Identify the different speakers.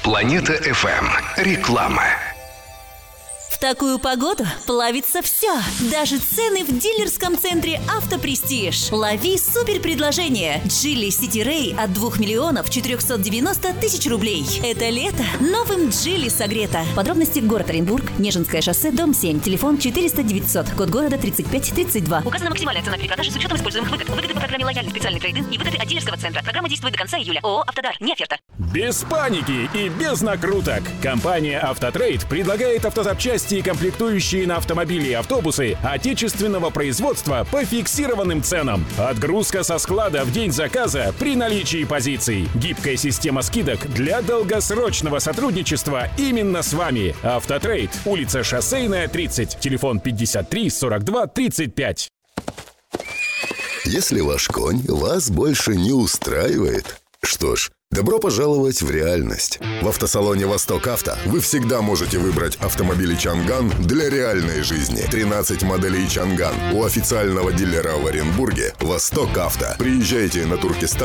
Speaker 1: Планета FM. Реклама.
Speaker 2: В такую погоду плавится все. Даже цены в дилерском центре «Автопрестиж». Лови супер предложение. Джили City Ray от 2 миллионов 490 тысяч рублей. Это лето новым Джили согрето. Подробности: город Оренбург, Нежинское шоссе, дом 7, телефон 400 900, код города 3532.
Speaker 3: Указана максимальная цена при продаже с учетом используемых выгод. Выгоды по программе «Лояльный специальный трейд-ин» и выгоды от дилерского центра. Программа действует до конца июля. ООО «Автодар». Не оферта.
Speaker 4: Без паники и без накруток. Компания «Автотрейд» предлагает автозапчасти и комплектующие на автомобили и автобусы отечественного производства по фиксированным ценам. Отгрузка со склада в день заказа при наличии позиций. Гибкая система скидок для долгосрочного сотрудничества именно с вами. «Автотрейд», улица Шоссейная, 30, телефон 53 42 35.
Speaker 5: Если ваш конь вас больше не устраивает, что ж, добро пожаловать в реальность. В автосалоне «Восток Авто» вы всегда можете выбрать автомобили «Чанган» для реальной жизни. 13 моделей «Чанган» у официального дилера в Оренбурге «Восток Авто». Приезжайте на Туркестан